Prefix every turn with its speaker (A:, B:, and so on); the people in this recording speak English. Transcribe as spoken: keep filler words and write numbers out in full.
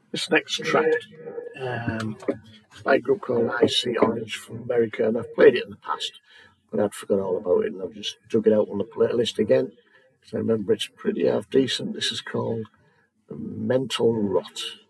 A: This next track um, is by a group called I See Orange from America, and I've played it in the past, but I'd forgot all about it, and I've just dug it out on the playlist again because I remember it's pretty half decent. This is called Mental Rot.